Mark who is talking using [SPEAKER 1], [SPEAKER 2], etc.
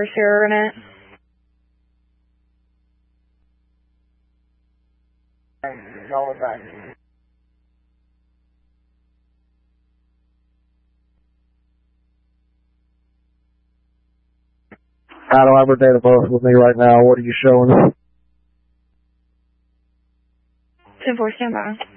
[SPEAKER 1] Sierra Net.
[SPEAKER 2] Call it back.
[SPEAKER 3] I don't have her date of birth with me right now. What are you showing?
[SPEAKER 1] 10-4, stand by.